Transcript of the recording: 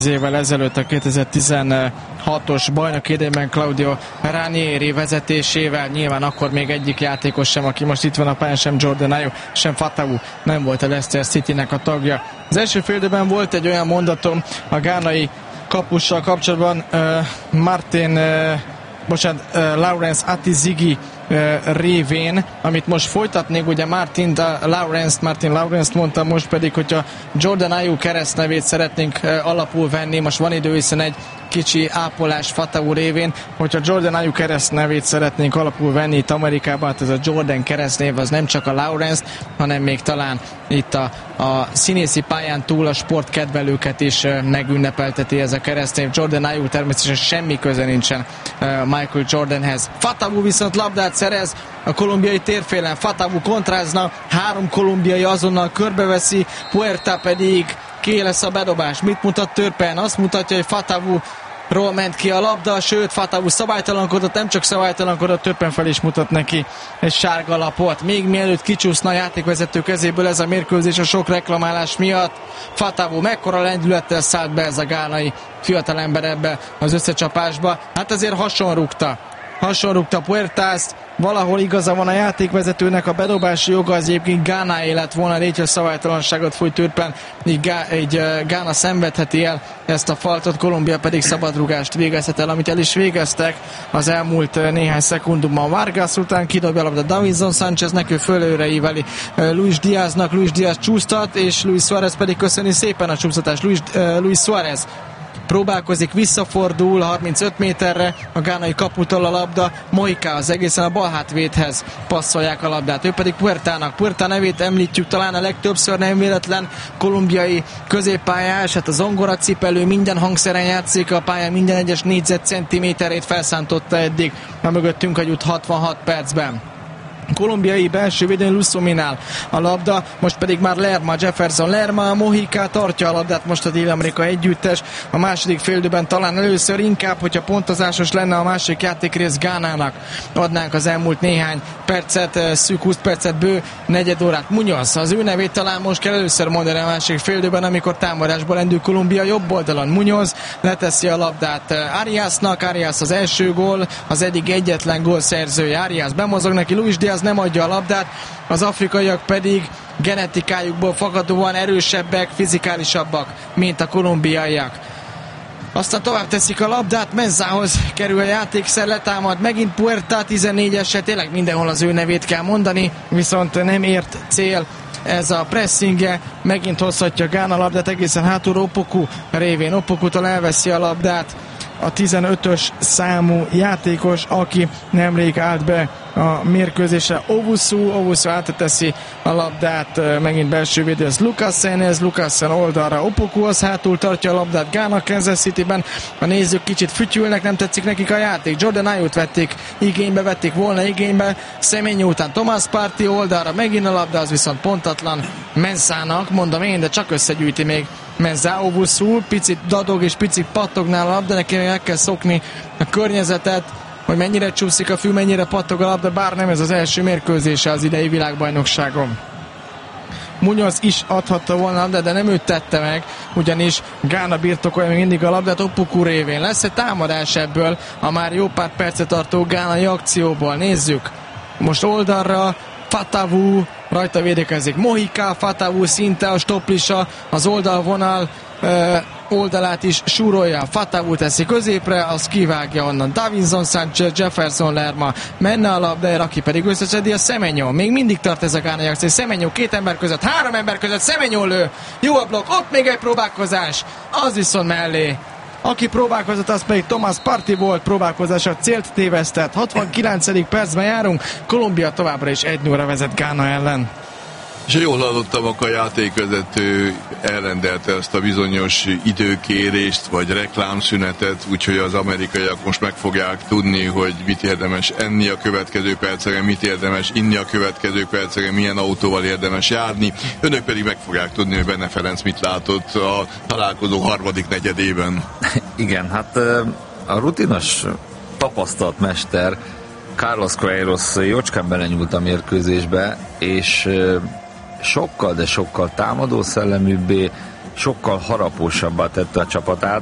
évvel ezelőtt a 2016-os bajnoki idényben Claudio Ranieri vezetésével. Nyilván akkor még egyik játékos sem, aki most itt van a pályán, sem Jordan Ayew, sem Fatawu nem volt a Leicester Citynek a tagja. Az első fél időben volt egy olyan mondatom a gánai kapussal kapcsolatban, Lawrence Atizigi révén, amit most folytatnék, ugye Martin Lawrence-t mondtam, most pedig, hogyha Jordan Ayew keresztnevét szeretnénk alapul venni, most van idő, hiszen egy kicsi ápolás Fatawu révén, hogyha Jordan Ayew keresztnevét szeretnénk alapul venni itt Amerikában, hát ez a Jordan keresztnév az nem csak a Lawrence, hanem még talán itt a színészi pályán túl a sportkedvelőket is megünnepelteti ez a keresztnév. Jordan Ayew természetesen semmi köze nincsen Michael Jordanhez. Fatawu viszont labdát szerez a kolumbiai térfélen. Fatawu kontrázna, 3 kolumbiai azonnal körbeveszi, Puerta pedig ki lesz a bedobás. Mit mutat Turpin? Azt mutatja, hogy Fatawuról ment ki a labda, sőt Fatawu szabálytalankodott, nem csak szabálytalankodott, Turpin fel is mutat neki egy sárga lapot. Még mielőtt kicsúszna a játékvezető kezéből ez a mérkőzés a sok reklamálás miatt, Fatawu mekkora lendülettel szállt be ez a gánai fiatalember ebbe az összecsapásba. Hát azért hasonrúgta Puertát, valahol igaza van a játékvezetőnek, a bedobási joga az egyébként Gánáé lett volna, légy szabálytalanságot fújt Turpin, így Gána szenvedheti el ezt a faltot, Kolumbia pedig szabadrugást végezhet el, amit el is végeztek az elmúlt néhány szekundumban. Vargas után kidobja a labda Davinson Sancheznek, ő fölőre íveli Luis Diaznak, Luis Diaz csúsztat, és Luis Suárez pedig köszöni szépen a csúsztatást. Luis Suárez próbálkozik, visszafordul 35 méterre a gánai kaputól a labda, Mojica az egészen a bal hátvédhez passzolják a labdát, ő pedig Puerta nevét említjük talán a legtöbbször, nem véletlen kolumbiai középpályás, hát a zongoracipelő, minden hangszeren játszik a pályán, minden egyes négyzetcentiméterét felszántotta eddig a mögöttünk a jut 66 percben. Kolumbiai belső védőn Lusominál a labda, most pedig már Lerma, Mojica tartja a labdát, most a Dél-Amerika együttes, a második félidőben talán először inkább, hogyha pontozásos lenne a másik játékrész, Gánának adnánk az elmúlt néhány percet, szűk 20 percet, bő negyed órát. Muñoz, az ő nevét talán most kell először mondani a másik félidőben, amikor támadásba lendül Kolumbia jobb oldalon. Muñoz leteszi a labdát Ariasnak, Arias az első gól, az eddig egyetlen gól szerzője. Arias bemozog neki, Luis Diaz nem adja a labdát, az afrikaiak pedig genetikájukból fakadóan erősebbek, fizikálisabbak, mint a kolumbiaiak. Aztán tovább teszik a labdát, Menzához kerül a játékszer, letámad megint Puerta, 14-esre, tényleg mindenhol az ő nevét kell mondani, viszont nem ért cél ez a pressingje, megint hozhatja Gána labdát egészen hátul Opoku révén, Opokutól elveszi a labdát a 15-ös számú játékos, aki nemrég állt be a mérkőzésre. Owusu átteszi a labdát, megint belső védő, ez Lucasen oldalra, Opokuhoz hátul tartja a labdát Gána Kansas Cityben. A nézők kicsit fütyülnek, nem tetszik nekik a játék. Jordan Ayew-t vették volna igénybe, Semenyo után Thomas Partey oldalra, megint a labda, az viszont pontatlan Mensának, mondom én, de csak összegyűjti még Mensah. Owusu picit dadog és picit pattognál a labda, neki meg kell szokni a környezetet, hogy mennyire csúszik a fű, mennyire pattog a labda, bár nem ez az első mérkőzése az idei világbajnokságon. Muñoz is adhatta volna a labdát, de nem őt tette meg, ugyanis Gána birtokolja még mindig a labdát Opoku révén. Lesz egy támadás ebből a már jó pár percet tartó gánai akcióból. Nézzük, most oldalra Fatawu, rajta védekezik Mojica, Fatawu szinte a stoplisa, az oldalvonal oldalát is súrolja, Fatawu teszi középre, az kivágja onnan Davinson Sanchez, Jefferson Lerma, menne a labda, aki pedig összeszedi a Semenyo. Még mindig tart ez a gánai akció, Semenyo 2 ember között, 3 ember között, Semenyo lő, jó a blokk, ott még egy próbálkozás, az viszont mellé. Aki próbálkozott, az pedig Thomas Partey volt, próbálkozása célt tévesztett. 69. percben járunk, Kolumbia továbbra is 1-0-ra vezet Gána ellen. És jól hallottam, akkor a játékvezető elrendelte ezt a bizonyos időkérést, vagy reklámszünetet, úgyhogy az amerikaiak most meg fogják tudni, hogy mit érdemes enni a következő perceken, mit érdemes inni a következő perceken, milyen autóval érdemes járni. Önök pedig meg fogják tudni, hogy Benne Ferenc mit látott a találkozó harmadik negyedében. Igen, hát a rutinos tapasztalt mester Carlos Queiroz jócskán belenyúlt a mérkőzésbe, és sokkal, de sokkal támadó szelleműbbé, sokkal harapósabbá tette a csapatát,